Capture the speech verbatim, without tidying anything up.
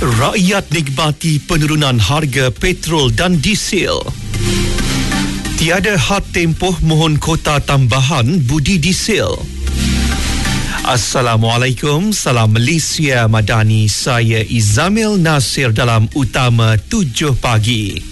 Rakyat nikmati penurunan harga petrol dan diesel. Tiada had tempoh mohon kota tambahan budi diesel. Assalamualaikum, salam Malaysia Madani. Saya Izamil Nasir dalam Utama tujuh Pagi.